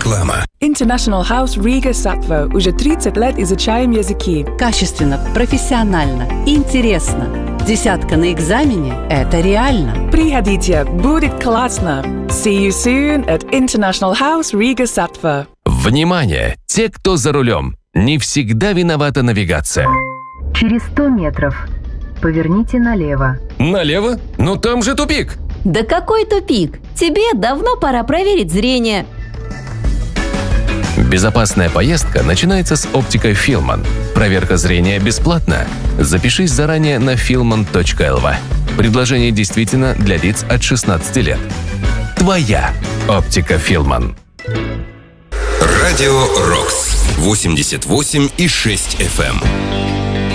Реклама. International House Riga Sattva. Уже 30 лет изучаем языки. Качественно, профессионально, интересно. 10 на экзамене – это реально. Приходите, будет классно. See you soon at International House Riga Sattva. Внимание! Те, кто за рулем, не всегда виновата навигация. Через 100 метров поверните налево. Налево? Но там же тупик! Да какой тупик? Тебе давно пора проверить зрение. Безопасная поездка начинается с оптика Филман. Проверка зрения бесплатна. Запишись заранее на filman.lv. Предложение действительно для лиц от 16 лет. Твоя оптика Филман. Радио Рокс 88,6 FM.